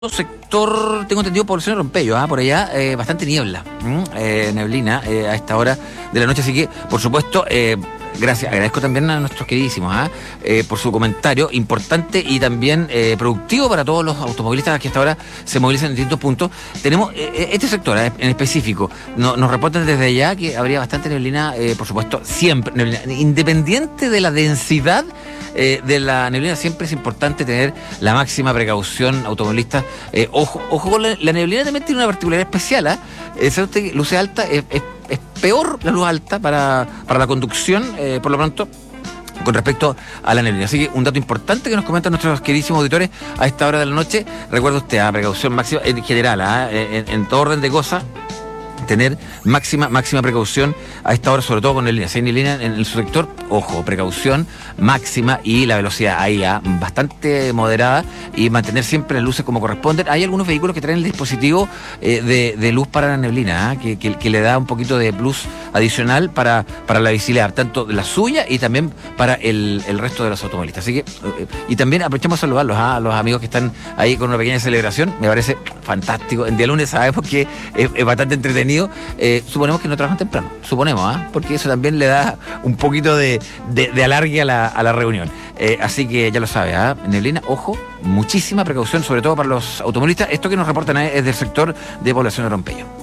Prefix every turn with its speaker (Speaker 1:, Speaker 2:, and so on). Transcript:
Speaker 1: sector, tengo entendido, población de Rompello, por allá bastante niebla, neblina a esta hora de la noche, así que por supuesto gracias, agradezco también a nuestros queridísimos por su comentario importante y también productivo para todos los automovilistas que hasta ahora se movilizan en distintos puntos. Tenemos este sector en específico, nos reportan desde allá que habría bastante neblina, por supuesto, siempre, neblina, independiente de la densidad de la neblina. Siempre es importante tener la máxima precaución, automovilistas. Ojo con la neblina, también tiene una particularidad especial. ¿Sabe usted que luces alta es peor la luz alta para la conducción, por lo pronto, con respecto a la neblina? Así que un dato importante que nos comentan nuestros queridísimos auditores a esta hora de la noche. Recuerda usted, precaución máxima en general, en todo orden de cosas. Tener máxima precaución a esta hora, sobre todo con neblina. Si hay neblina en el sector, ojo, precaución máxima, y la velocidad ahí bastante moderada, y mantener siempre las luces como corresponden. Hay algunos vehículos que traen el dispositivo de luz para la neblina, que le da un poquito de plus adicional para la visibilidad, tanto de la suya y también para el resto de los automovilistas. Así que, y también aprovechamos a saludarlos a los amigos que están ahí con una pequeña celebración. Me parece fantástico. En día lunes sabemos que es bastante entretenido. Suponemos que no trabajan temprano, suponemos, porque eso también le da un poquito de alargue a la reunión. Así que ya lo sabe, neblina, ojo, muchísima precaución, sobre todo para los automovilistas. Esto que nos reportan es del sector de población de Rompello.